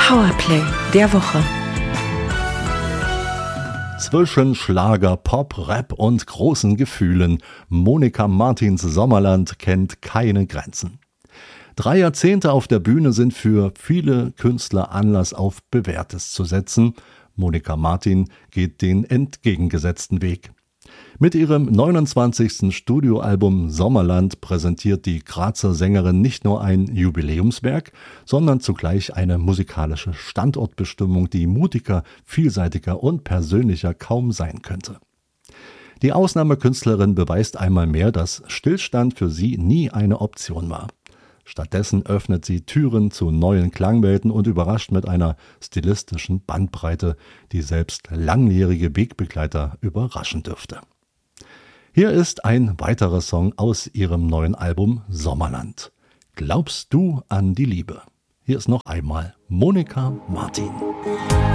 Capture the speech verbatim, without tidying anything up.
Powerplay der Woche. Zwischen Schlager, Pop, Rap und großen Gefühlen. Monika Martins Sommerland kennt keine Grenzen. Drei Jahrzehnte auf der Bühne sind für viele Künstler Anlass, auf Bewährtes zu setzen. Monika Martin geht den entgegengesetzten Weg. Mit ihrem neunundzwanzigsten Studioalbum Sommerland präsentiert die Grazer Sängerin nicht nur ein Jubiläumswerk, sondern zugleich eine musikalische Standortbestimmung, die mutiger, vielseitiger und persönlicher kaum sein könnte. Die Ausnahmekünstlerin beweist einmal mehr, dass Stillstand für sie nie eine Option war. Stattdessen öffnet sie Türen zu neuen Klangwelten und überrascht mit einer stilistischen Bandbreite, die selbst langjährige Wegbegleiter überraschen dürfte. Hier ist ein weiterer Song aus ihrem neuen Album Sommerland. Glaubst du an die Liebe? Hier ist noch einmal Monika Martin.